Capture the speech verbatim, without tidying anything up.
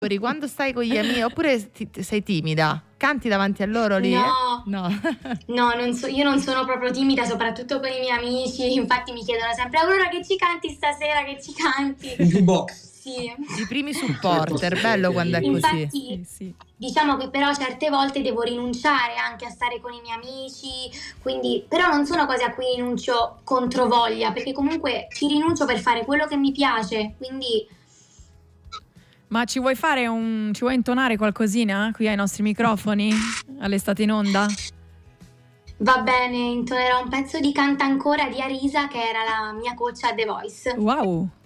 Quando stai con gli amici, oppure ti, sei timida? Canti davanti a loro lì? No, eh? no. no non so, io non sono proprio timida, soprattutto con i miei amici. Infatti mi chiedono sempre: Aurora, che ci canti stasera? Che ci canti? Un jukebox. Sì. I primi supporter, bello quando è così. Infatti, sì, sì. diciamo che però certe volte devo rinunciare anche a stare con i miei amici, quindi però non sono cose a cui rinuncio controvoglia, perché comunque ci rinuncio per fare quello che mi piace, quindi. Ma ci vuoi fare un. ci vuoi intonare qualcosina qui ai nostri microfoni? All'estate in onda? Va bene, intonerò un pezzo di Canta Ancora di Arisa, che era la mia coach a The Voice. Wow!